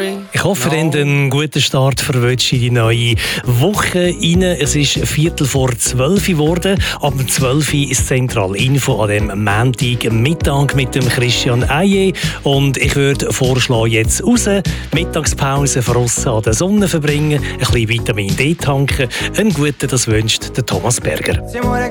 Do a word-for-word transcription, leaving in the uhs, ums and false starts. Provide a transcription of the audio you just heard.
Ich hoffe, ihr habt einen guten Start verwünscht in die neue Woche rein. Es ist Viertel vor zwölf geworden. Ab zwölf ist Zentral Info an dem Montag Mittag mit dem Christian Aye. Und ich würde vorschlagen, jetzt raus, Mittagspause draussen an der Sonne verbringen, ein bisschen Vitamin D tanken. Einen guten, das wünscht der Thomas Berger.